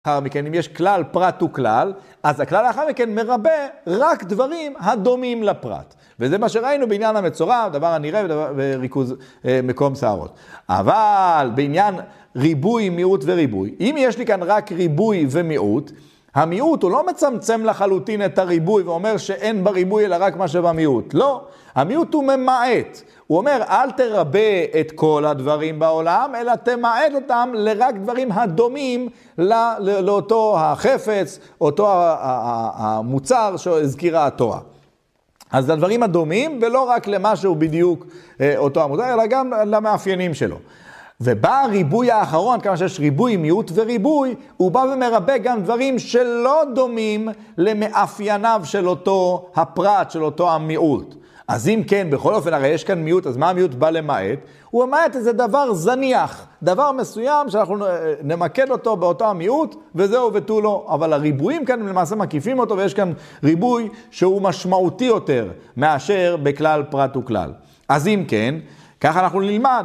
לאחר מכן, אם יש כלל, פרט וכלל, אז הכלל לאחר מכן מרבה רק דברים הדומים לפרט. וזה מה שראינו בעניין המצורע, דבר הנראה וריכוז מקום שערות. אבל בעניין ריבוי, מיעוט וריבוי, אם יש לי כאן רק ריבוי ומיעוט, המיעוט הוא לא מצמצם לחלוטין את הריבוי ואומר שאין בריבוי אלא רק מה שבמיעוט. לא, המיעוט הוא ממעט. הוא אומר, אל תרבה את כל הדברים בעולם, אלא תמעט אותם לרק דברים הדומים לאותו החפץ, אותו המוצר שהזכירה התורה. אז הדברים הדומים, ולא רק למה שהוא בדיוק אותו המוצר, אלא גם למאפיינים שלו. ובא הריבוי האחרון, כמה שיש ריבוי, מיעוט וריבוי, הוא בא ומרבה גם דברים שלא דומים למאפייניו של אותו הפרט, של אותו המיעוט. אז אם כן, בכל אופן, הרי יש כאן מיעוט, אז מה המיעוט בא למעט? הוא למעט איזה דבר זניח, דבר מסוים שאנחנו נמקד אותו באותו המיעוט, וזהו ותו לא. אבל הריבועים כאן למעשה מקיפים אותו, ויש כאן ריבוי שהוא משמעותי יותר מאשר בכלל פרט וכלל. אז אם כן, ככה אנחנו נלמד.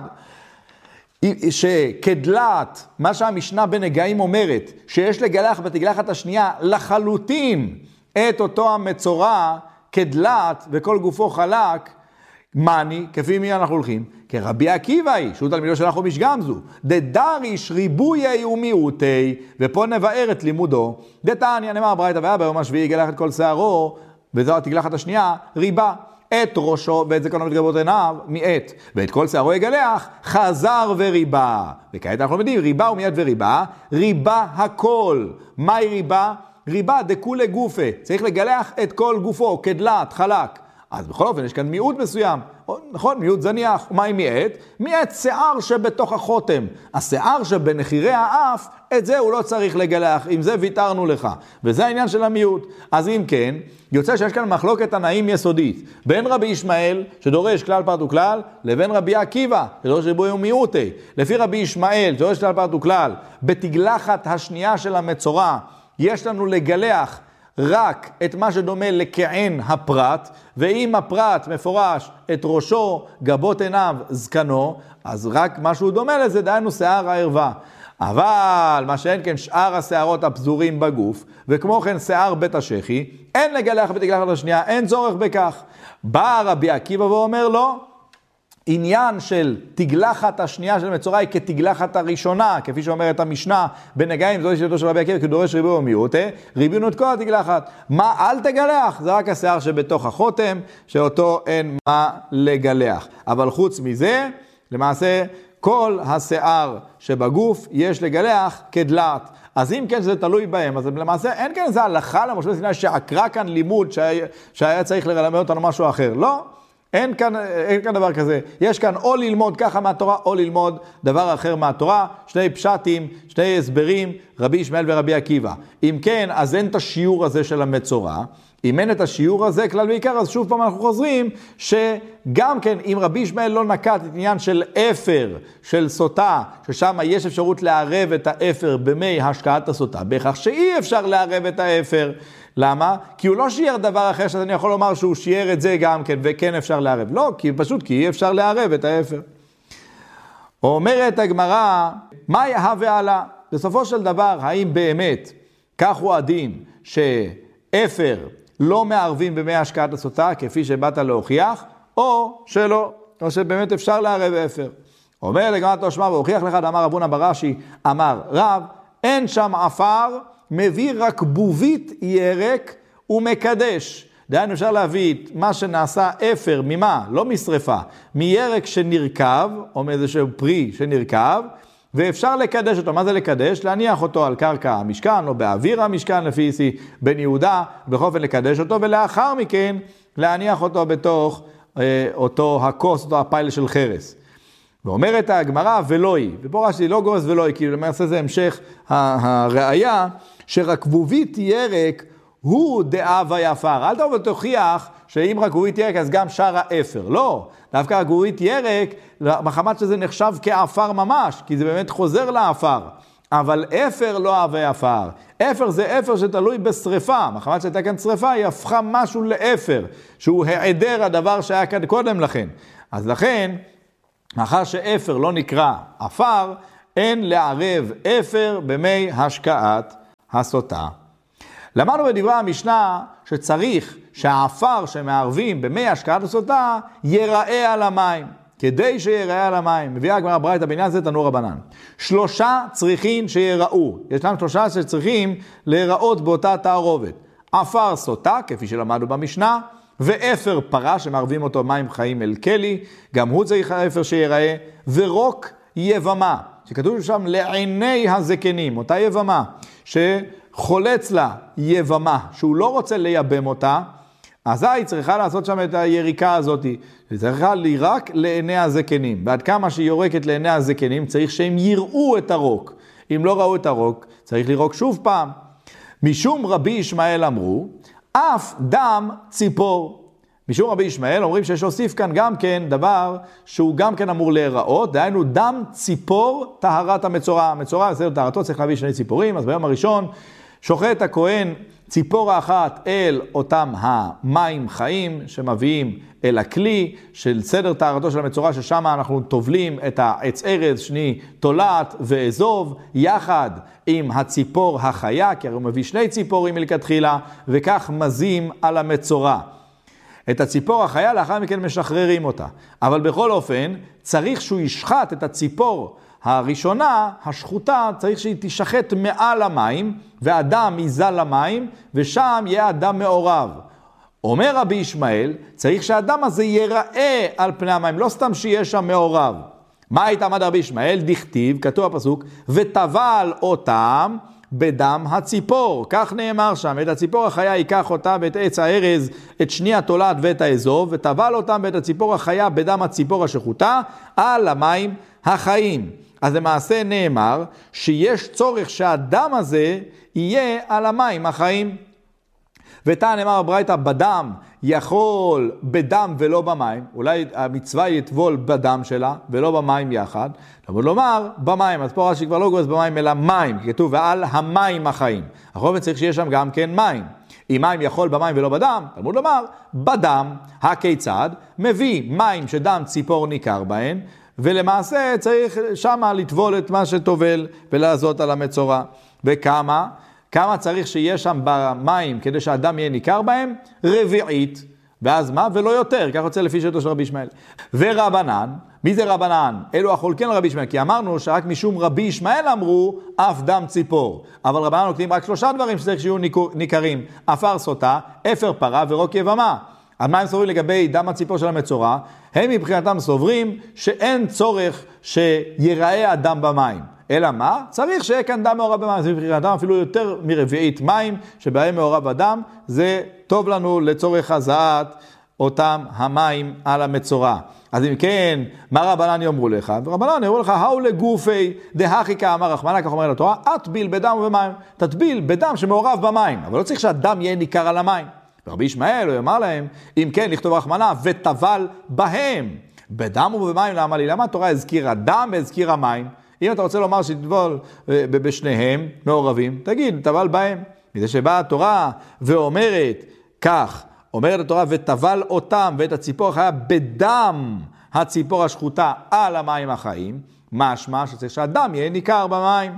שכדלת, מה שהמשנה בנגעים אומרת, שיש לגלח בתגלחת השנייה לחלוטין את אותו המצורע, כדלת וכל גופו חלק, מני, כפי מי אנחנו הולכים? כרבי עקיבא היא, שהוא תלמידו של החומש גמזו, דדריש ריבויי ומיעוטי, ופה נבאר את לימודו, דתניא נאמר ברייתא והיה ביום השביעי יגלח את כל שערו, וזו התגלחת השנייה, ריבה. את ראשו, ואת זה כאן מתגבות עיניו, מעט, ואת כל שערו יגלח, חזר וריבה. וכעת אנחנו יודעים, ריבה ומיעט וריבה, ריבה הכל. מהי ריבה? ריבה דכולי גופה, צריך לגלח את כל גופו, כדלת, חלק. אז בכל אופן יש כאן מיעוט מסוים, נכון? מיעוט זניח. ומהי מעט? מעט שיער שבתוך החותם. השיער שבנחירי האף, את זה הוא לא צריך לגלח, עם זה ויתרנו לך. וזה העניין של המיעוט. אז אם כן, יוצא שיש כאן מחלוקת תנאים יסודית, בין רבי ישמעאל, שדורש כלל פרט וכלל, לבין רבי עקיבא, שדורש ריבוי ומיעוטי. לפי רבי ישמעאל, שדורש כלל פרט וכלל, בתגלחת השנייה של המצורע, יש לנו לגלח רק את מה שדומה לקען הפרט, ואם הפרט מפורש את ראשו, גבות עיניו, זקנו, אז רק משהו דומה לזה, דהיינו שיער הערווה. אבל מה שאין כן שאר השערות הפזורים בגוף, וכמו כן שיער בית השחי, אין לגלח בתגלחת השנייה, אין צורך בכך. בא רבי עקיבא ואומר לו, עניין של תגלחת השנייה של מצורע היא כתגלחת הראשונה, כפי שאומרת המשנה, בנגעים, זו שיטתו של רבי עקיבא, כי דורש ריבוי ומיעוט, ריבינו את כל התגלחת. מה אל תגלח? זה רק השיער שבתוך החותם, שאותו אין מה לגלח. אבל חוץ מזה, למעשה, כל השיער שבגוף יש לגלח כדלת. אז אם כן שזה תלוי בהם, אז למעשה אין כאן איזה הלכה למשה בסיני שעקרה כאן לימוד שהיה צריך ללמד אותנו משהו אחר. לא, אין כאן דבר כזה. יש כאן או ללמוד ככה מהתורה, או ללמוד דבר אחר מהתורה, שני פשטים, שני הסברים, רבי ישמעאל ורבי עקיבא. אם כן, אז אין את השיעור הזה של המצורע. אם אין את השיעור הזה, כלל ועיקר, אז שוב פעם אנחנו חוזרים, שגם כן, אם רבי ישמעאל לא נקט את עניין של אפר, של סוטה, ששם יש אפשרות לערב את האפר במי השקעת הסוטה, בכך שאי אפשר לערב את האפר. למה? כי הוא לא שיער דבר אחר, שאני יכול לומר שהוא שיער את זה גם כן, וכן אפשר לערב. לא, פשוט כי אי אפשר לערב את האפר. אומרת הגמרא, מה יהווה עלה? בסופו של דבר, האם באמת, כך הוא הדין, שאפר לא מערבים במי השקעת הסוטה, כפי שבאת להוכיח, או שלא, או שבאמת אפשר לערב אפר. אומר לגמרא תושמע, והוכיח לך, אמר רבונה ברש"י, אמר רב, אין שם עפר, מביא רק בובית ירק ומקדש. דהיינו אפשר להביא את מה שנעשה אפר, ממה? לא משרפה, מירק שנרכב, או מאיזשהו פרי שנרכב, ואפשר לקדש אותו. מה זה לקדש? להניח אותו על קרקע המשכן, או באוויר המשכן, לפי בן יהודה, בכל אופן לקדש אותו, ולאחר מכן להניח אותו בתוך אותו הכוס, אותו הפייל של חרס. ואומרת הגמרא ולא היא, ופה רש"י לא גורס ולא היא, כי למעשה זה המשך הראיה, שרקבובית ירק הוא דאב היפר. אל תבוא ותוכיח שאם רקבובית ירק אז גם שאר האפר. לא, דווקא רקבובית ירק, מחמת שזה נחשב כאפר ממש, כי זה באמת חוזר לאפר. אבל אפר לא אהב היפר. אפר זה אפר שתלוי בשריפה. מחמת שהייתה כאן שריפה, היא הפכה משהו לאפר, שהוא העדר הדבר שהיה כאן קודם לכן. אז לכן, מאחר שאפר לא נקרא אפר, אין לערב אפר במי השקעת הסוטה. למדנו בדברי המשנה שצריך שהעפר שמערבים במי השקעת הסוטה ייראה על המים. כדי שיראה על המים, מביאה הגמרא ברייתא בעניין זה תנו רבנן. 3 צריכים שיראו. ישנם 3 שצריכים להיראות באותה תערובת. עפר סוטה, כפי שלמדנו במשנה, ואפר פרה שמערבים אותו מים חיים אל כלי, גם הוא צריך האפר שיראה, ורוק יבמה, שכתוב שם לעיני הזקנים, אותה יבמה, שחולץ לה יבמה, שהוא לא רוצה לייבם אותה, אזי היא צריכה לעשות שם את היריקה הזאת, היא צריכה לירק לעיני הזקנים, ועד כמה שהיא יורקת לעיני הזקנים, צריך שהם יראו את הרוק. אם לא ראו את הרוק, צריך לירוק שוב פעם. משום רבי ישמעאל אמרו, אף דם ציפור. משום רבי ישמעאל אומרים שיש להוסיף כאן גם כן דבר שהוא גם כן אמור להיראות, דהיינו דם ציפור טהרת המצורע. המצורע, בסדר טהרתו צריך להביא 2 ציפורים, אז ביום הראשון שוחט הכהן ציפור אחת אל אותם המים חיים שמביאים אל הכלי של סדר טהרתו של המצורע, ששם אנחנו טובלים את העץ ארז, שני תולעת ואזוב, יחד עם הציפור החיה, כי הוא מביא 2 ציפורים מלכתחילה, וכך מזים על המצורע. את הציפור החיה לאחר מכן משחררים אותה. אבל בכל אופן צריך שהוא ישחט את הציפור הראשונה, השחוטה, צריך שהיא תשחט מעל המים, והדם יזל למים, ושם יהיה הדם מעורב. אומר רבי ישמעאל, צריך שהדם הזה ייראה על פני המים, לא סתם שיהיה שם מעורב. מה הייתה עמד רבי ישמעאל? דכתיב, כתוב הפסוק, וטבל אותם בדם הציפור. כך נאמר שם, את הציפור החיה ייקח אותה ואת עץ הארז, את שני התולעת ואת האזוב, וטבל אותם ואת הציפור החיה בדם הציפור השחוטה על המים החיים. אז למעשה נאמר שיש צורך שהדם הזה יהיה על המים החיים. ותא נאמר הברייתא בדם יכול בדם ולא במים, אולי המצווה יטבול בדם שלה ולא במים יחד, אבל לומר במים, אז פה רש"י כבר לא גורס במים אלא מים, כתוב ועל המים החיים. החובה צריך שיש שם גם כן מים. אם מים יכול במים ולא בדם, תלמוד לומר בדם, הכיצד? מביא מים שדם ציפור ניכר בהן, ולמעשה צריך שמה לטבול את מה שטובל ולעזות על המצורע. וכמה? כמה צריך שיהיה שם במים כדי שהדם יהיה ניכר בהם? רביעית. ואז מה? ולא יותר. כך רוצה לפי שיטתו של רבי ישמעאל. ורבנן, מי זה רבנן? אלו החולקים לרבי ישמעאל, כי אמרנו שרק משום רבי ישמעאל אמרו אף דם ציפור. אבל רבנן נוקטים רק 3 דברים שצריך שיהיו ניכרים. עפר סוטה, אפר פרה ורוק יבמה. אז מה הם סוברים לגבי דם הציפור של המצורע? הם מבחינתם סוברים שאין צורך שיראה הדם במים. אלא מה? צריך שיהיה כאן דם מעורב במים. זה מבחינתם אפילו יותר מרביעית מים שבהם מעורב הדם. זה טוב לנו לצורך הזעת אותם המים על המצורע. אז אם כן, מה רבנן יאמרו לך? ורבנן יאמרו לך, האו לגופי דהכי אמר רחמנא, כך אומר לתורה, אטביל בדם ובמים. תטביל בדם שמעורב במים, אבל לא צריך שהדם יהיה ניכר על המים. ורבי ישמעאל הוא אמר להם, אם כן, לכתוב רחמנא, וטבל בהם. בדם ובמים, למה לי? למה התורה הזכירה דם והזכירה מים? אם אתה רוצה לומר שתטבול בשניהם מעורבים, תגיד, טבל בהם. מזה שבאה התורה ואומרת כך, אומרת התורה, וטבל אותם ואת הציפור החיה בדם הציפור השחוטה על המים החיים, משמע שצריך שהדם יהיה ניכר במים.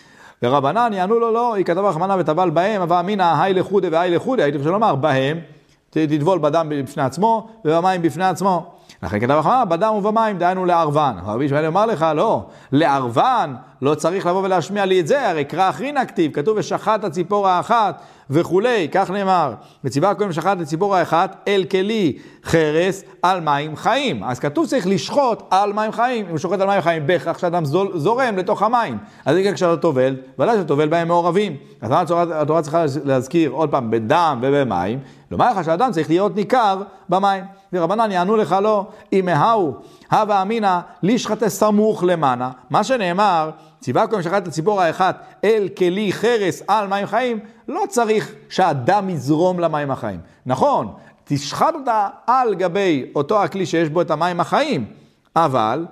ורבנן יענו לו לא, היא כתבה רחמנא וטבל בהם, אבל אמינא היי לחודי והי לחודי, הייתי חושב לומר, בהם תטבול בדם בפני עצמו ובמים בפני עצמו. לכן כתב רחמנא בדם ובמים, דהיינו לערבן. רבי ישמעאל אמר לך, לא, לערבן לא צריך לבוא ולהשמיע לי את זה, הרי קרא אחרין הכתיב, כתוב ושחט הציפור האחת וכולי, כך נאמר, וציווה הכהן ושחט את הציפור האחת אל כלי חרס על מים חיים. אז כתוב צריך לשחוט על מים חיים, אם הוא שוחט על מים חיים, בהכרח שאדם זורם לתוך המים. אז אם כשאתה טובל, ודאי שטובל בהם מעורבים. אז התורה צריכה להזכיר עוד פעם בדם ובמים, לומר לך שהאדם צריך להיות ניכר במים. ורבנן יענו לך לא, אם מהאו, הווה אמינא לשחטה סמוך למנה. מה שנאמר, ציווה הכהן ושחט את הציפור האחת אל כלי חרס על מים חיים, לא צריך שהדם יזרום למים החיים. נכון, תשחט אותה על גבי אותו הכלי שיש בו את המים החיים, אבל,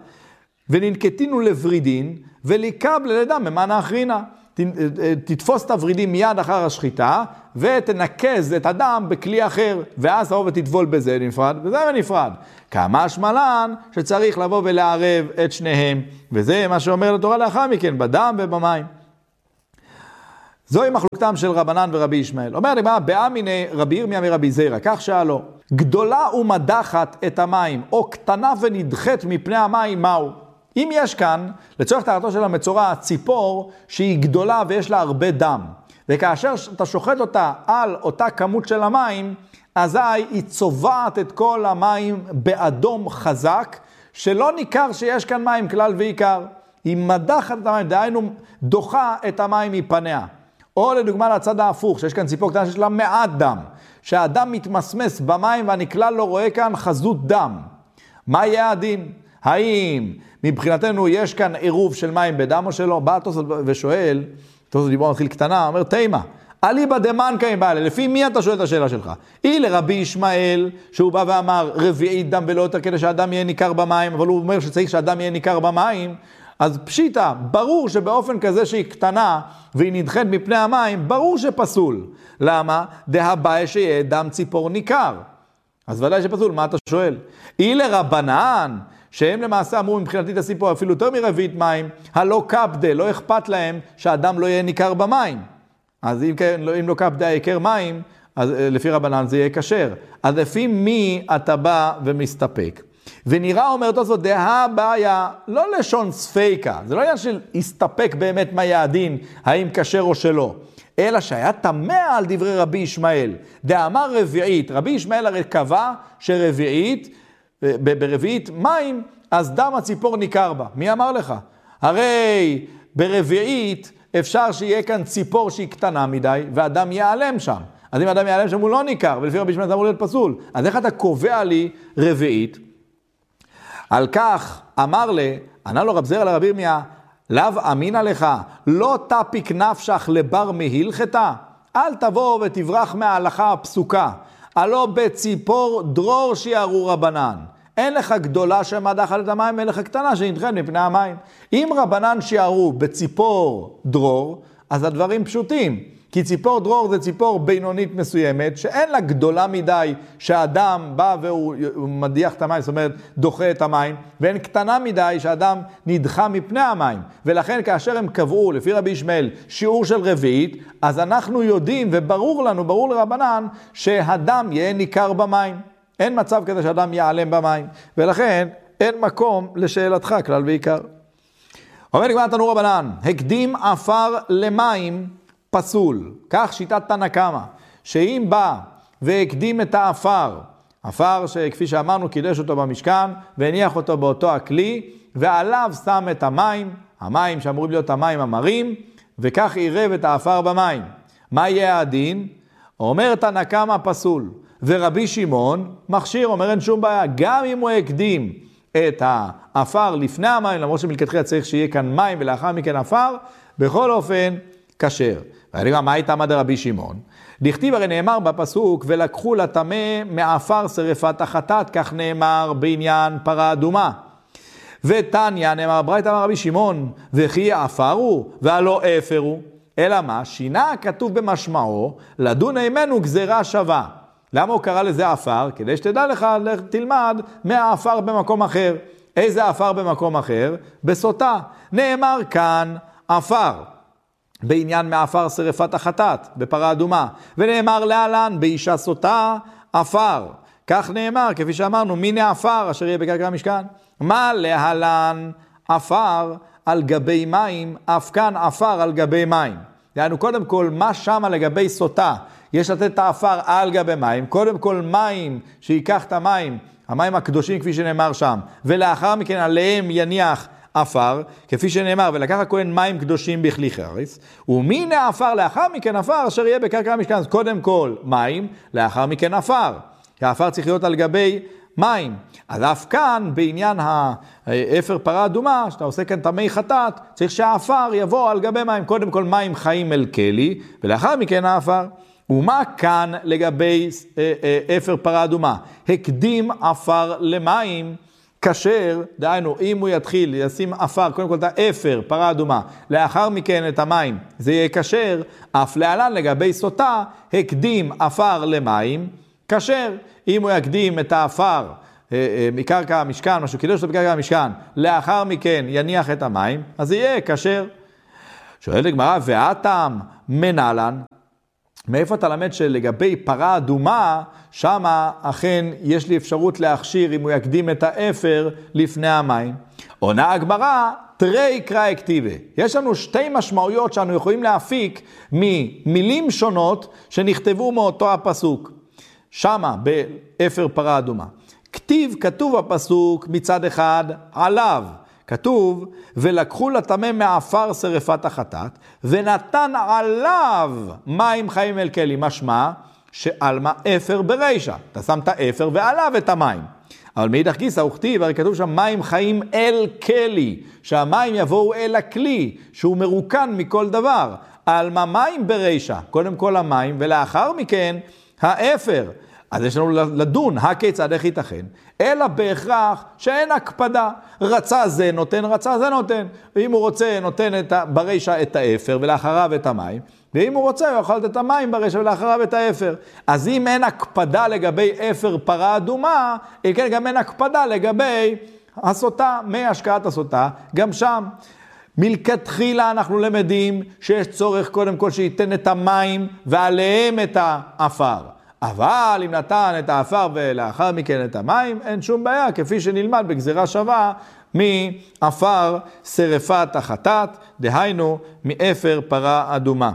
וננקטינו לברידין, וליקב לדם ממנה אחרינה. תתפוס את הוורידים מיד אחר השחיטה, ותנקז את הדם בכלי אחר, ואז תבוא ותטבול בזה נפרד, וזה נפרד. כמה שמלן שצריך לבוא ולערב את שניהם, וזה מה שאומר לתורה לאחר מכן, בדם ובמים. זוהי מחלוקתם של רבנן ורבי ישמעאל. אומר לגמרא, באמיני רבי ירמיה מרבי זירא, כך שאלו, גדולה ומדחת את המים, או קטנה ונדחת מפני המים, מהו? אם יש כאן, לצורך טהרתו של המצורע, ציפור שהיא גדולה ויש לה הרבה דם, וכאשר אתה שוחט אותה על אותה כמות של המים, אזי היא צובעת את כל המים באדום חזק, שלא ניכר שיש כאן מים כלל ועיקר. היא מדחת את המים, דהיינו דוחה את המים מפניה. או לדוגמה לצד ההפוך, שיש כאן ציפור קטנה שיש לה מעט דם, שהאדם מתמסמס במים ואני כלל לא רואה כאן חזות דם. מה יהיה הדין? האם מבחינתנו יש כאן עירוב של מים בדם או שלא? בא התוספות ושואל, התוספות דיבור מתחיל קטנה, אומר תימה, אליבא דמנקא מבעלה, לפי מי אתה שואל את השאלה שלך? היא לרבי ישמעאל, שהוא בא ואמר רביעית דם ולא יותר כדי שהאדם יהיה ניכר במים, אבל הוא אומר שצריך שהאדם יהיה ניכר במים, אז פשיטה, ברור שבאופן כזה שהיא קטנה והיא נדחת מפני המים, ברור שפסול. למה? דהבאי שיהיה דם ציפור ניכר. אז ודאי שפסול, מה אתה שואל? היא לרבנן, שהם למעשה אמרו מבחינתי את הסיפור אפילו יותר מרביעית מים, הלא קפדה, לא אכפת להם שהאדם לא יהיה ניכר במים. אז אם לא קפדה יקר מים, אז לפי רבנן זה יהיה כשר. אז לפי מי אתה בא ומסתפק? ונראה אומר תוספות, דהבעיה, לא לשון ספיקה, זה לא עניין של הסתפק באמת מה יעדין, האם כשר או שלא, אלא שהיה תמה על דברי רבי ישמעאל. דאמר רביעית, רבי ישמעאל הרי קבע שרביעית, ברביעית מים, אז דם הציפור ניכר בה. מי אמר לך? הרי ברביעית אפשר שיהיה כאן ציפור שהיא קטנה מדי, והדם ייעלם שם. אז אם האדם ייעלם שם הוא לא ניכר, ולפי רבי ישמעאל זה אמור להיות פסול. אז איך אתה קובע לי רביעית? על כך אמר לי, ענה לו רב זרע לרבי ירמיה, לאו אמינא לך, לא תפיק נפשך לבר מהילכתה, אל תבוא ותברח מההלכה הפסוקה, הלא בציפור דרור שיערו רבנן. אין לך גדולה שמדחת את המים, אין לך קטנה שנדחת מפני המים. אם רבנן שיערו בציפור דרור, אז הדברים פשוטים. כי ציפור דרור זה ציפור בינונית מסוימת, שאין לה גדולה מדי שהאדם בא והוא מדיח את המים, זאת אומרת דוחה את המים, ואין קטנה מדי שהאדם נדחה מפני המים. ולכן כאשר הם קבעו, לפי רבי ישמעאל, שיעור של רביעית, אז אנחנו יודעים וברור לנו, ברור לרבנן, שהאדם יהיה ניכר במים. אין מצב כזה שהאדם ייעלם במים, ולכן אין מקום לשאלתך כלל ועיקר. אומר לגמרא תנו רבנן, הקדים עפר למים, פסול. כך שיטת תנא קמא, שאם בא והקדים את העפר, עפר שכפי שאמרנו קידש אותו במשכן והניח אותו באותו הכלי, ועליו שם את המים, המים שאמורים להיות המים המרים, וכך עירב את העפר במים. מה יהיה הדין? אומר תנא קמא פסול, ורבי שמעון מכשיר, אומר אין שום בעיה, גם אם הוא הקדים את העפר לפני המים, למרות שמלכתחילה צריך שיהיה כאן מים ולאחר מכן עפר, בכל אופן כשר. ואני אומר, מה הייתה עמד רבי שמעון? דכתיב הרי נאמר בפסוק, ולקחו לטמא מעפר שרפת החטאת, כך נאמר בעניין פרה אדומה. ותניא נאמר, ברייתא אמר רבי שמעון, וכי עפר הוא, והלא אפר הוא. אלא מה? שינה כתוב במשמעו, לדון אימנו גזירה שווה. למה הוא קרא לזה עפר? כדי שתדע לך, תלמד מהעפר במקום אחר. איזה עפר במקום אחר? בסוטה. נאמר כאן עפר. בעניין מעפר שרפת החטאת, בפרה אדומה. ונאמר להלן, באישה סוטה, עפר. כך נאמר, כפי שאמרנו, מיני עפר אשר יהיה בקרקע המשכן. מה להלן עפר על גבי מים, אף כאן עפר על גבי מים. יענו, קודם כל, מה שמה לגבי סוטה? יש לתת את העפר על גבי מים. קודם כל, מים, שיקח את המים, המים הקדושים כפי שנאמר שם, ולאחר מכן עליהם יניח עפר, כפי שנאמר, ולקח הכהן מים קדושים בכלי חרס, ומן העפר לאחר מכן עפר אשר יהיה בקרקע המשכן. אז קודם כל מים, לאחר מכן עפר. העפר צריך להיות על גבי מים. אז אף כאן בעניין האפר פרה אדומה, שאתה עושה כאן תמי חטאת, צריך שהעפר יבוא על גבי מים. קודם כל מים חיים אל כלי, ולאחר מכן העפר. ומה כאן לגבי אפר פרה אדומה? הקדים עפר למים, כשר, דהיינו, אם הוא יתחיל לשים עפר, קודם כל את האפר, פרה אדומה, לאחר מכן את המים, זה יהיה כשר. אף להלן לגבי סוטה, הקדים עפר למים, כשר. אם הוא יקדים את העפר מקרקע המשכן, משהו קידוש אותו בקרקע המשכן, לאחר מכן יניח את המים, אז זה יהיה כשר. שואלת הגמרא, והטעם מנהלן, מאיפה אתה למד שלגבי פרה אדומה, שמה אכן יש לי אפשרות להכשיר אם הוא יקדים את האפר לפני המים. עונה הגמרא, תרי קרא אקטיבה. יש לנו שתי משמעויות שאנו יכולים להפיק ממילים שונות שנכתבו מאותו הפסוק. שמה באפר פרה אדומה. כתוב הפסוק מצד אחד עליו. כתוב, ולקחו לטמא מעפר שרפת החטאת, ונתן עליו מים חיים אל כלי. משמע שעלמה אפר ברישה. אתה שם את האפר ועליו את המים. אבל מאידך גיסא וכתיב, הרי כתוב שם מים חיים אל כלי, שהמים יבואו אל הכלי, שהוא מרוקן מכל דבר. עלמה מים ברישה, קודם כל המים, ולאחר מכן האפר. אז יש לנו לדון, הכיצד איך ייתכן, אלא בהכרח שאין הקפדה. רצה זה נותן, רצה זה נותן. ואם הוא רוצה, נותן ברישה את האפר ולאחריו את המים. ואם הוא רוצה, הוא יכול לתת את המים ברישה ולאחריו את האפר. אז אם אין הקפדה לגבי אפר פרה אדומה, כן, גם אין הקפדה לגבי הסוטה, מהשקעת הסוטה, גם שם. מלכתחילה אנחנו למדים שיש צורך קודם כל שייתן את המים ועליהם את האפר. אבל אם נתן את האפר ולאחר מכן את המים, אין שום בעיה, כפי שנלמד בגזירה שווה מאפר שרפת החטאת, דהיינו מאפר פרה אדומה.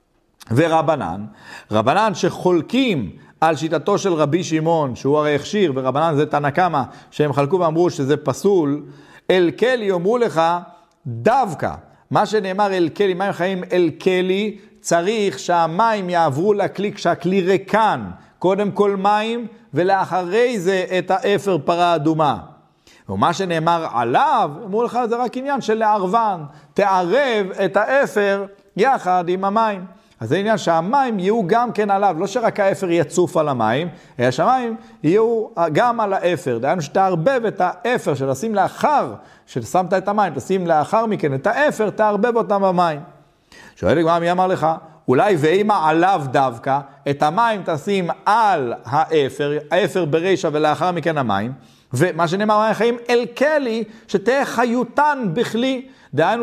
ורבנן, רבנן שחולקים על שיטתו של רבי שמעון, שהוא הרי הכשיר, ורבנן זה תנא קמא, שהם חלקו ואמרו שזה פסול, אל כלי אמרו לך דווקא. מה שנאמר אל כלי, מים חיים אל כלי, צריך שהמים יעברו לכלי כשהכלי ריקן, קודם כל מים ולאחרי זה את האפר פרה אדומה. ומה שנאמר עליו, אמרו לך זה רק עניין של לערבן, תערב את האפר יחד עם המים. אז זה עניין שהמים יהיו גם כן עליו, לא שרק האפר יצוף על המים, אלא שהמים יהיו גם על האפר. דהיינו שתערבב את האפר שלשים לאחר, ששמת את המים, תשים לאחר מכן את האפר, תערבב אותם במים. שואל הגמרא, מי אמר לך? אולי ואימה עליו דווקא, את המים תשים על האפר, האפר ברישה ולאחר מכן המים, ומה שנאמר מים חיים אל כלי, שתהיה חיותן בכלי, דהיינו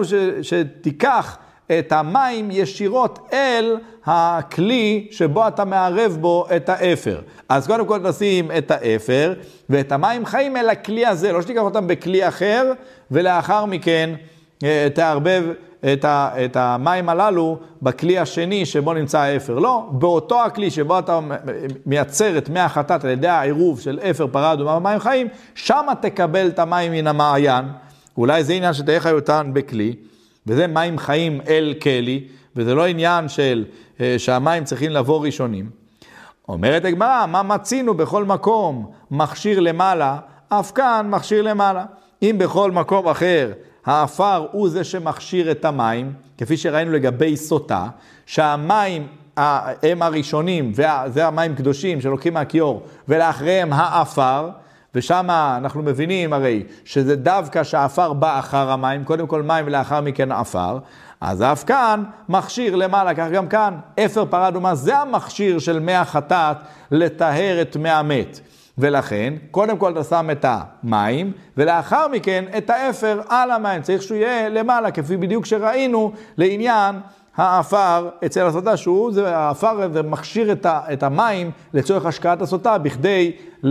שתיקח את המים ישירות אל הכלי שבו אתה מערב בו את האפר. אז קודם כל תשים את האפר, ואת המים חיים אל הכלי הזה, לא שתיקח אותם בכלי אחר, ולאחר מכן תערבב את המים הללו בכלי השני שבו נמצא האפר. לא, באותו הכלי שבו אתה מייצר את מי החטאת על ידי העירוב של אפר פרה אדומה ומים חיים, שם תקבל את המים מן המעיין. אולי זה עניין שתהיה חיותן בכלי, וזה מים חיים אל כלי, וזה לא עניין של שהמים צריכים לבוא ראשונים. אומרת הגמרא, מה מצינו בכל מקום מכשיר למעלה, אף כאן מכשיר למעלה. אם בכל מקום אחר האפר הוא זה שמכשיר את המים, כפי שראינו לגבי סוטה, שהמים הם הראשונים, וזה המים קדושים שלוקחים מהכיור, ולאחריהם האפר, ושם אנחנו מבינים הרי שזה דווקא שהאפר בא אחר המים, קודם כל מים ולאחר מכן האפר, אז אף כאן מכשיר למעלה, כך גם כאן, אפר פרה אדומה זה המכשיר של מי החטאת לטהר את מי המת. ולכן, קודם כל אתה שם את המים, ולאחר מכן את האפר על המים. צריך שהוא יהיה למעלה, כפי בדיוק שראינו לעניין האפר אצל הסוטה, האפר זה מכשיר את המים לצורך השקעת הסוטה, בכדי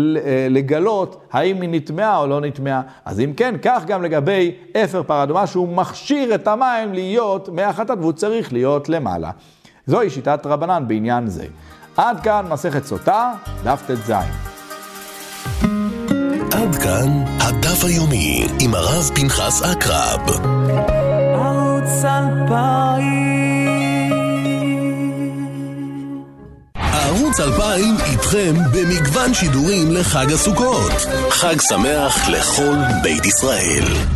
לגלות האם היא נטמעה או לא נטמעה. אז אם כן, כך גם לגבי אפר פרה אדומה, שהוא מכשיר את המים להיות מהחטאת, והוא צריך להיות למעלה. זוהי שיטת רבנן בעניין זה. עד כאן מסכת סוטה, דף ט"ז. עד כאן הדף היומי עם הרב פנחס אקרב. ערוץ 2000. ערוץ 2000 איתכם במגוון שידורים לחג הסוכות. חג שמח לכל בית ישראל.